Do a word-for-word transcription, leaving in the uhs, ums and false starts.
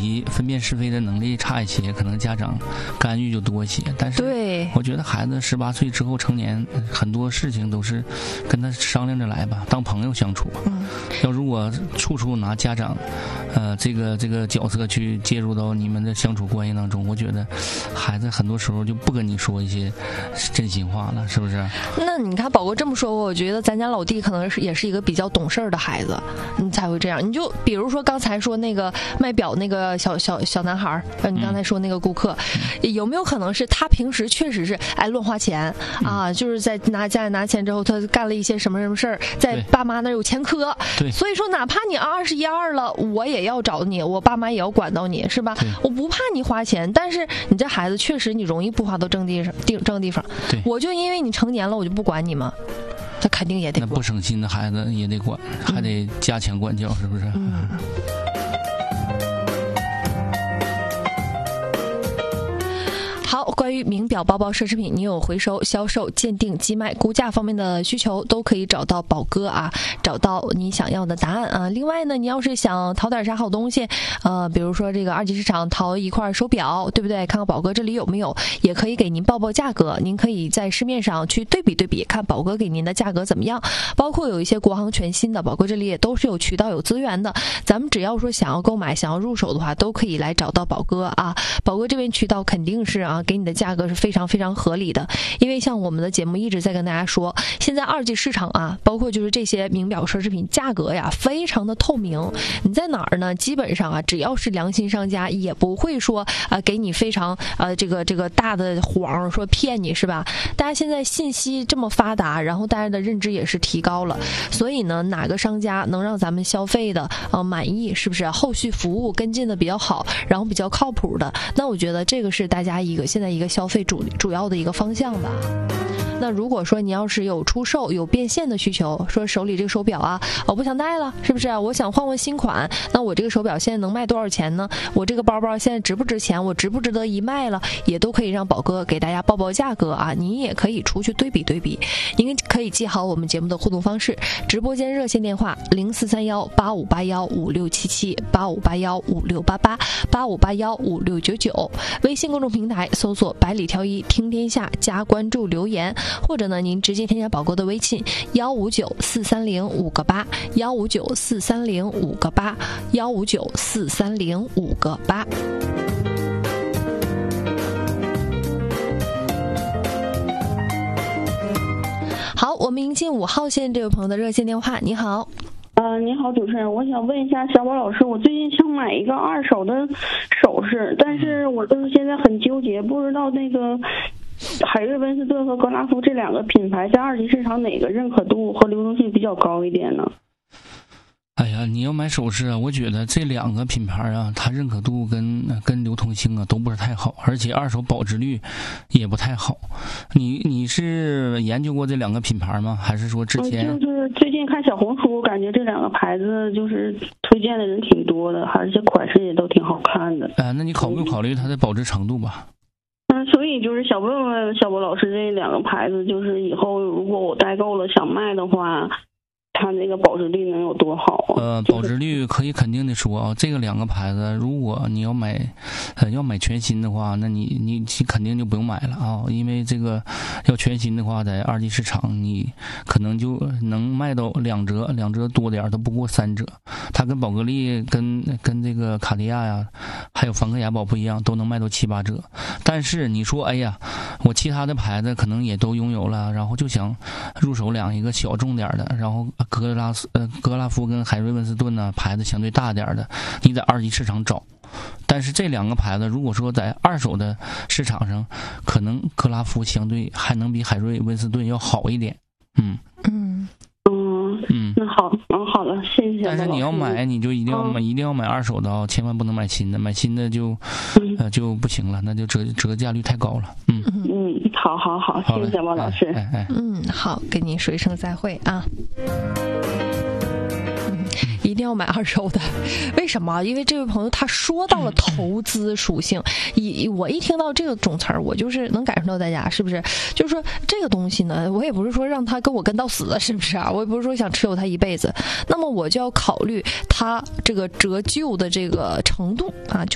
题分辨是非的能力差一些，可能家长干预就多一些。但是对， 我觉得孩子十八岁之后成年，很多事情都是跟他商量着来吧，当朋友相处。 嗯， 要如果处处拿家长，呃，这个这个角色去介入到你们的相处关系当中，我觉得孩子很多时候就不跟你说一些真心话了，是不是？ 那你看宝哥这么说，我觉得咱家老弟可能是也是一个比较懂事儿的孩子，你才会这样。你就比如说刚才说那个卖表那个小小小男孩，你刚才说那个顾客，嗯、有没有可能是他平时确实是爱乱花钱、嗯、啊？就是在拿家里拿钱之后，他干了一些什么什么事儿，在爸妈那儿有前科， 对， 所以说哪怕你二十一二了，我也要找你，我爸妈也要管到你，是吧？我不怕你花钱，但是你这孩子确实你容易不花到正地上地正地方。 对， 我就因为你成年了，我就不管你吗？他肯定也得管。 那不省心的孩子也得管，嗯、还得加强管教，是不是？ 嗯。好，关于名表、包包、奢侈品，你有回收、销售、鉴定、寄卖、估价方面的需求，都可以找到宝哥啊，找到你想要的答案啊。另外呢，你要是想淘点啥好东西，呃，比如说这个二级市场淘一块手表，对不对？看看宝哥这里有没有，也可以给您报报价格。您可以在市面上去对比对比，看宝哥给您的价格怎么样。包括有一些国行全新的，宝哥这里也都是有渠道、有资源的。咱们只要说想要购买、想要入手的话，都可以来找到宝哥啊。宝哥这边渠道肯定是啊。给你的价格是非常非常合理的，因为像我们的节目一直在跟大家说，现在二级市场啊，包括就是这些名表奢侈品价格呀，非常的透明。你在哪儿呢？基本上啊，只要是良心商家，也不会说啊、呃、给你非常呃这个这个大的谎说骗你，是吧？大家现在信息这么发达，然后大家的认知也是提高了，所以呢，哪个商家能让咱们消费的呃满意，是不是？后续服务跟进的比较好，然后比较靠谱的，那我觉得这个是大家一个现在一个消费主主要的一个方向吧。那如果说你要是有出售有变现的需求，说手里这个手表啊，我不想戴了，是不是？我想换换新款，那我这个手表现在能卖多少钱呢？我这个包包现在值不值钱？我值不值得一卖了？也都可以让宝哥给大家报报价格啊！你也可以出去对比对比。您可以记好我们节目的互动方式：直播间热线电话零四三幺八五八幺五六七七八五八幺五六八八八五八幺五六九九，微信公众平台搜索百里挑一听天下加关注留言，或者呢您直接添加宝哥的微信幺五九四三零五个八幺五九四三零五个八幺五九四三零五个八。好，我们迎进五号线这位朋友的热线电话。你好。 呃，你好，主持人，我想问一下小宝老师，我最近想买一个二手的首饰，但是我就是现在很纠结，不知道那个海瑞温斯顿和格拉夫这两个品牌在二级市场哪个认可度和流动性比较高一点呢？ 哎呀，你要买首饰啊，我觉得这两个品牌啊，它认可度跟跟流通性啊都不是太好，而且二手保值率也不太好。你你是研究过这两个品牌吗？还是说之前？ 嗯、就是最近看小红书，感觉这两个牌子就是推荐的人挺多的，而且款式也都挺好看的。 呃，那你考不考虑它的保值程度吧？ 嗯，所以就是想问问小博老师，这两个牌子，就是以后如果我代购了想卖的话，它那个保值率能有多好啊？ 呃，保值率可以肯定的说啊，这个两个牌子，如果你要买，呃，要买全新的话，那你你你肯定就不用买了啊，因为这个要全新的话，在二级市场你可能就能卖到两折，两折多点都不过三折。它跟宝格丽、跟跟这个卡地亚呀，还有梵克雅宝不一样，都能卖到七八折。但是你说，哎呀，我其他的牌子可能也都拥有了，然后就想入手两一个小众点的，然后。格拉斯呃格拉夫跟海瑞温斯顿呢牌子相对大点的，你在二级市场找。但是这两个牌子如果说在二手的市场上，可能格拉夫相对还能比海瑞温斯顿要好一点。嗯嗯嗯嗯，那好，嗯好了，谢谢。 但是你要买，你就一定要买，嗯、一定要买二手的啊、哦，千万不能买新的，买新的就、嗯、呃就不行了，那就折折价率太高了。嗯嗯，好好好，谢谢小宝老师。 哎哎， 嗯，好，跟您说一声再会啊。一定要买二手的，为什么？因为这位朋友他说到了投资属性，一我一听到这个种词儿，我就是能感受到大家是不是？就是说这个东西呢，我也不是说让他跟我跟到死，是不是啊？我也不是说想持有他一辈子，那么我就要考虑他这个折旧的这个程度啊。就